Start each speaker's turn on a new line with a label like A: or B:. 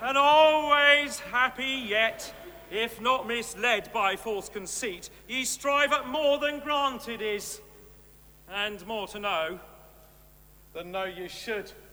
A: and always happy yet, if not misled by false conceit, ye strive at more than granted is, and more to know than know ye should.